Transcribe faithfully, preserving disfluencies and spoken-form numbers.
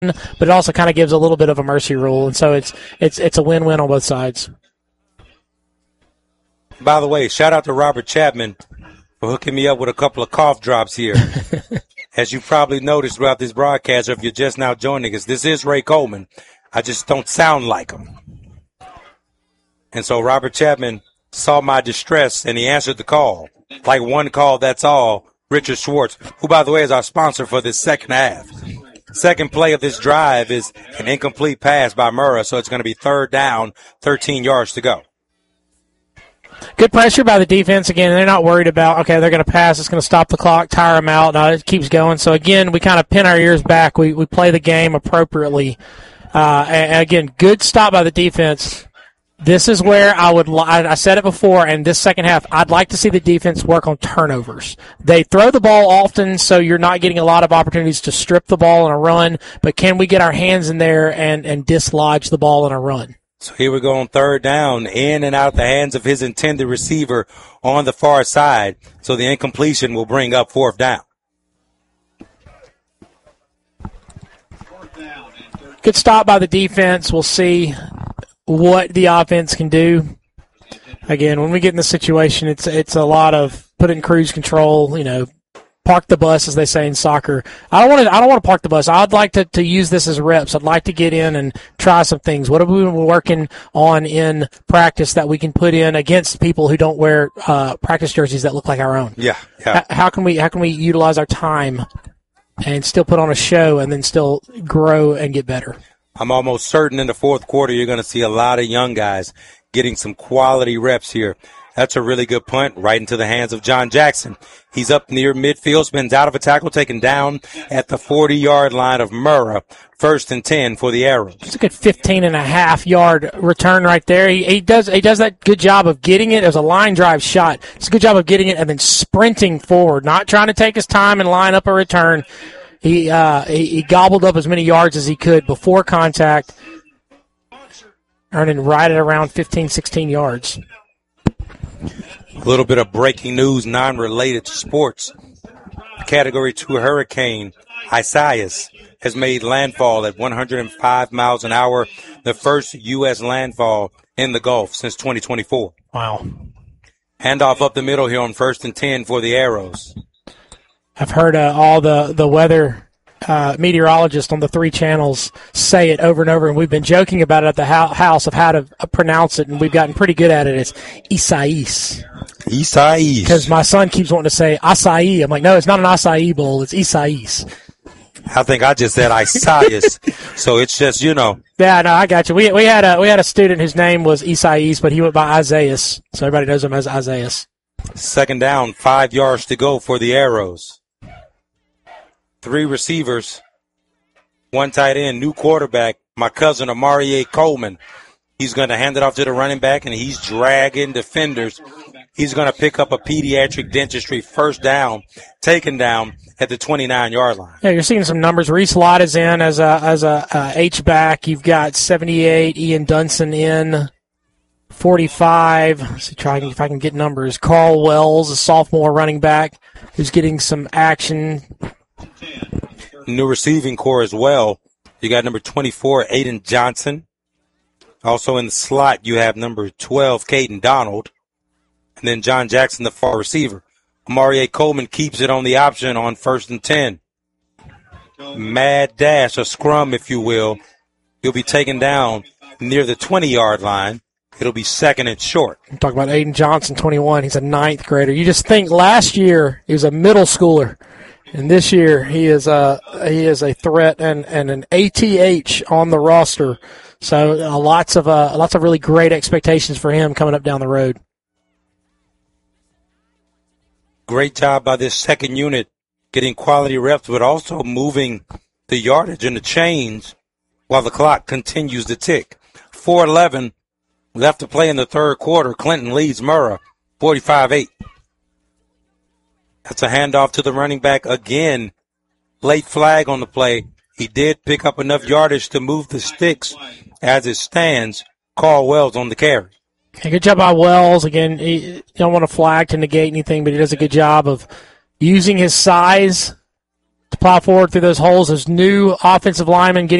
but it also kind of gives a little bit of a mercy rule, and so it's it's it's a win-win on both sides. By the way, shout out to Robert Chapman for hooking me up with a couple of cough drops here. As you probably noticed throughout this broadcast, or if you're just now joining us, this is Ray Coleman. I just don't sound like him. And so Robert Chapman saw my distress, and he answered the call. Like one call, that's all. Richard Schwartz, who, by the way, is our sponsor for this second half. Second play of this drive is an incomplete pass by Murrah, so it's going to be third down, thirteen yards to go. Good pressure by the defense. Again, they're not worried about, okay, they're going to pass, it's going to stop the clock, tire them out. No, it keeps going. So, again, we kind of pin our ears back. We we play the game appropriately. Uh, and, and, again, good stop by the defense. This is where I would, li- I said it before, and this second half, I'd like to see the defense work on turnovers. They throw the ball often, so you're not getting a lot of opportunities to strip the ball in a run, but can we get our hands in there and, and dislodge the ball in a run? So here we go on third down, in and out the hands of his intended receiver on the far side. So the incompletion will bring up fourth down. Good stop by the defense. We'll see what the offense can do. Again, when we get in the situation, it's it's a lot of put in cruise control, you know, park the bus, as they say in soccer. I don't want to. I don't want to park the bus. I'd like to, to use this as reps. I'd like to get in and try some things. What have we been working on in practice that we can put in against people who don't wear uh, practice jerseys that look like our own? Yeah, yeah. H- how can we how can we utilize our time and still put on a show and then still grow and get better? I'm almost certain in the fourth quarter you're going to see a lot of young guys getting some quality reps here. That's a really good punt right into the hands of John Jackson. He's up near midfield, spins out of a tackle, taken down at the forty-yard line of Murrah. First and ten for the Arrows. It's a good fifteen and a half yard return right there. He, he does he does that good job of getting it. It was a line drive shot. It's a good job of getting it and then sprinting forward, not trying to take his time and line up a return. He uh, he, he gobbled up as many yards as he could before contact, earning right at around fifteen, sixteen yards. A little bit of breaking news, non-related to sports. Category two hurricane Isaias has made landfall at one hundred five miles an hour, the first U S landfall in the Gulf since twenty twenty-four. Wow. Handoff up the middle here on first and ten for the Arrows. I've heard uh, all the, the weather uh, meteorologists on the three channels say it over and over, and we've been joking about it at the ho- house of how to uh, pronounce it, and we've gotten pretty good at it. It's Isaias. Isaias. Because my son keeps wanting to say acai. I'm like, no, it's not an acai bowl. It's Isaias. I think I just said Isaias. So it's just, you know. Yeah, no, I got you. We we had a we had a student whose name was Isaias, but he went by Isaias, so everybody knows him as Isaias. Second down, five yards to go for the Arrows. Three receivers, one tight end, new quarterback, my cousin Amari Coleman. He's going to hand it off to the running back, and he's dragging defenders. He's going to pick up a pediatric dentistry first down, taken down at the twenty-nine-yard line. Yeah, you're seeing some numbers. Reese Lott is in as a as a uh, H-back. You've got seventy-eight, Ian Dunson in, forty-five. Let's see try if I can get numbers. Carl Wells, a sophomore running back, who's getting some action. New receiving core as well. You got number twenty-four, Aiden Johnson. Also in the slot, you have number twelve, Caden Donald. And then John Jackson, the far receiver. Amari Coleman keeps it on the option on first and ten. Mad dash, a scrum, if you will. He'll be taken down near the twenty-yard line. It'll be second and short. I'm talking about Aiden Johnson, twenty-one. He's a ninth grader. You just think last year he was a middle schooler. And this year he is a he is a threat and, and an A T H on the roster. So uh, lots of uh, lots of really great expectations for him coming up down the road. Great job by this second unit getting quality reps, but also moving the yardage and the chains while the clock continues to tick. four eleven left to play in the third quarter. Clinton leads Murrah forty-five eight. That's a handoff to the running back again. Late flag on the play. He did pick up enough yardage to move the sticks as it stands. Carl Wells on the carry. Okay, good job by Wells. Again, he, you don't want a flag to negate anything, but he does a good job of using his size to plow forward through those holes. Those new offensive linemen getting